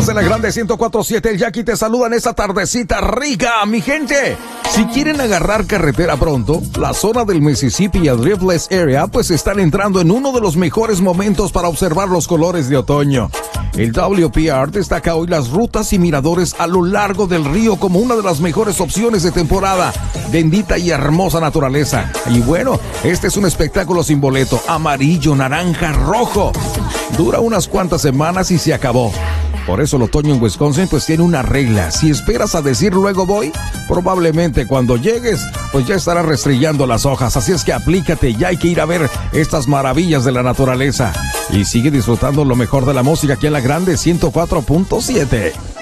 de la Grande 104.7, el Jackie te saluda en esta tardecita rica, mi gente. Si quieren agarrar carretera pronto, la zona del Mississippi y el Driftless Area pues están entrando en uno de los mejores momentos para observar los colores de otoño. El WPR destaca hoy las rutas y miradores a lo largo del río como una de las mejores opciones de temporada. Bendita y hermosa naturaleza. Y bueno, este es un espectáculo sin boleto, amarillo, naranja, rojo. Dura unas cuantas semanas y se acabó. Por eso el otoño en Wisconsin pues tiene una regla. Si esperas a decir luego voy, probablemente cuando llegues pues ya estará restrillando las hojas. Así es que aplícate, ya hay que ir a ver estas maravillas de la naturaleza. Y sigue disfrutando lo mejor de la música aquí en la Grande 104.7.